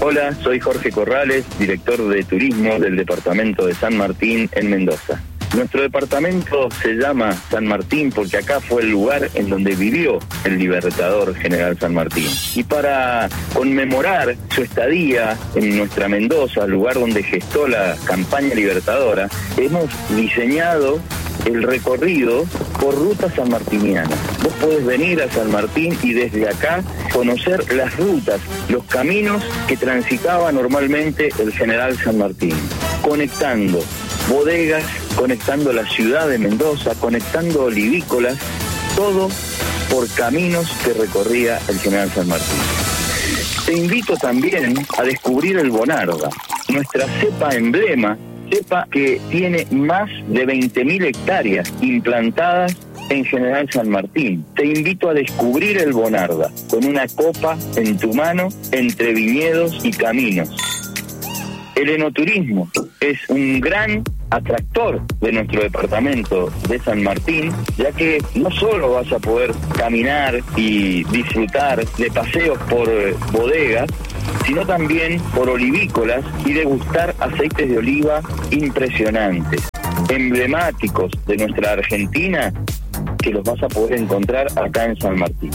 Hola, soy Jorge Corrales, director de turismo del departamento de San Martín en Mendoza. Nuestro departamento se llama San Martín porque acá fue el lugar en donde vivió el libertador General San Martín. Y para conmemorar su estadía en nuestra Mendoza, lugar donde gestó la campaña libertadora, hemos diseñado el recorrido por ruta sanmartiniana. Vos podés venir a San Martín y desde acá conocer las rutas, los caminos que transitaba normalmente el General San Martín, conectando bodegas, conectando la ciudad de Mendoza, conectando olivícolas, todo por caminos que recorría el General San Martín. Te invito también a descubrir el Bonarda, nuestra cepa emblema, cepa que tiene más de 20.000 hectáreas implantadas en General San Martín. Te invito a descubrir el Bonarda, con una copa en tu mano, entre viñedos y caminos. El enoturismo es un gran atractor de nuestro departamento de San Martín, ya que no solo vas a poder caminar y disfrutar de paseos por bodegas, sino también por olivícolas y degustar aceites de oliva impresionantes, emblemáticos de nuestra Argentina, que los vas a poder encontrar acá en San Martín.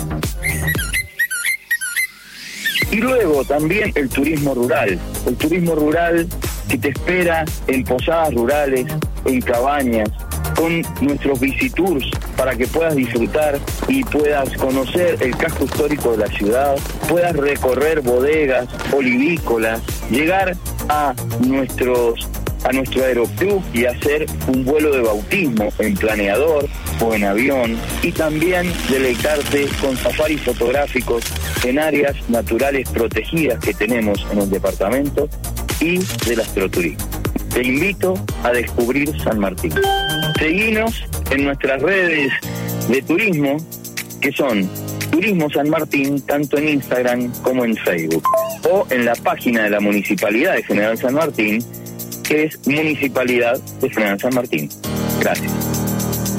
Y luego también el turismo rural que te espera en posadas rurales, en cabañas, con nuestros visitours para que puedas disfrutar y puedas conocer el casco histórico de la ciudad, puedas recorrer bodegas, olivícolas, llegar a nuestro aeroclub y hacer un vuelo de bautismo en planeador o en avión, y también deleitarte con safaris fotográficos en áreas naturales protegidas que tenemos en el departamento y del astroturismo. Te invito a descubrir San Martín. Seguinos en nuestras redes de turismo, que son Turismo San Martín, tanto en Instagram como en Facebook, o en la página de la Municipalidad de General San Martín, que es Municipalidad de General San Martín. Gracias.